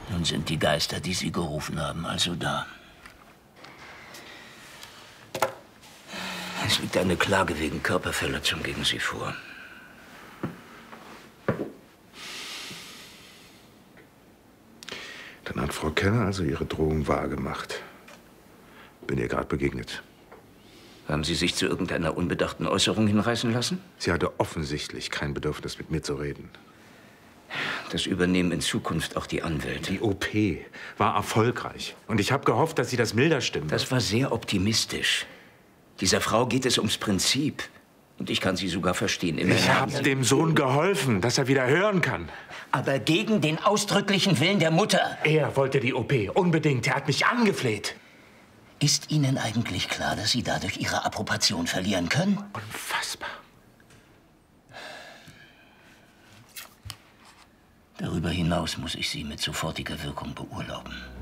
Nun sind die Geister, die Sie gerufen haben, also da. Es liegt eine Klage wegen Körperverletzung gegen Sie vor. Dann hat Frau Kenner also ihre Drohung wahrgemacht. Bin ihr gerade begegnet. Haben Sie sich zu irgendeiner unbedachten Äußerung hinreißen lassen? Sie hatte offensichtlich kein Bedürfnis, mit mir zu reden. Das übernehmen in Zukunft auch die Anwälte. Die OP war erfolgreich. Und ich habe gehofft, dass sie das milder stimmen. Das war sehr optimistisch. Dieser Frau geht es ums Prinzip. Und ich kann Sie sogar verstehen. Ich habe dem Sohn geholfen, dass er wieder hören kann. Aber gegen den ausdrücklichen Willen der Mutter. Er wollte die OP, unbedingt. Er hat mich angefleht. Ist Ihnen eigentlich klar, dass Sie dadurch Ihre Approbation verlieren können? Unfassbar. Darüber hinaus muss ich Sie mit sofortiger Wirkung beurlauben.